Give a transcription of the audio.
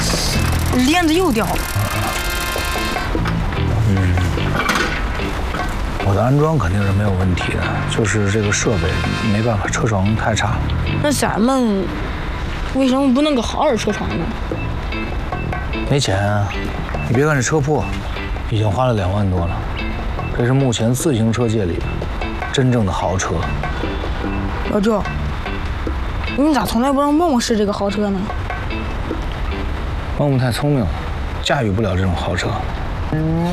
链子又掉了。 我的安装肯定是没有问题的，就是这个设备没办法，车床太差了。 那咱们为什么不弄个好点车床呢？ 没钱啊！你别看这车破，已经花了2万多了，这是目前自行车界里真正的豪车。 老舅，你咋从来不让默默试这个豪车呢？ 默默太聪明了，驾驭不了这种豪车。